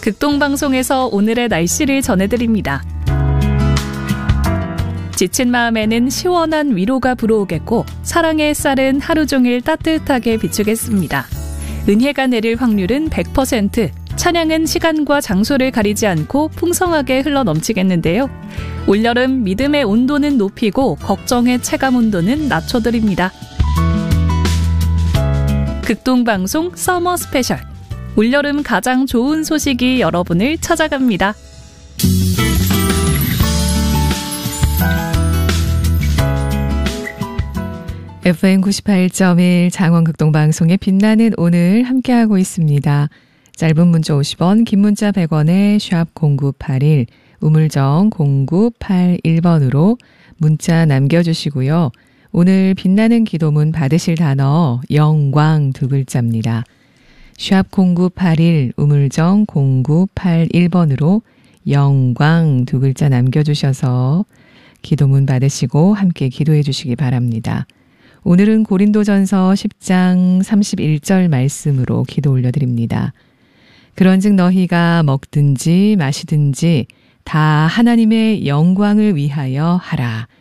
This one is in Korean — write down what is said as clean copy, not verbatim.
극동방송에서 오늘의 날씨를 전해드립니다. 지친 마음에는 시원한 위로가 불어오겠고 사랑의 햇살은 하루 종일 따뜻하게 비추겠습니다. 은혜가 내릴 확률은 100%, 찬양은 시간과 장소를 가리지 않고 풍성하게 흘러넘치겠는데요. 올여름 믿음의 온도는 높이고 걱정의 체감 온도는 낮춰드립니다. 극동방송 서머 스페셜. 올여름 가장 좋은 소식이 여러분을 찾아갑니다. FM 98.1 장원극동방송의 빛나는 오늘 함께하고 있습니다. 짧은 문자 50원, 긴 문자 100원에 샵 0981, 우물정 0981번으로 문자 남겨주시고요. 오늘 빛나는 기도문 받으실 단어 영광 두 글자입니다. 샵 0981, 우물정 0981번으로 영광 두 글자 남겨주셔서 기도문 받으시고 함께 기도해 주시기 바랍니다. 오늘은 고린도전서 10장 31절 말씀으로 기도 올려드립니다. 그런즉 너희가 먹든지 마시든지 다 하나님의 영광을 위하여 하라.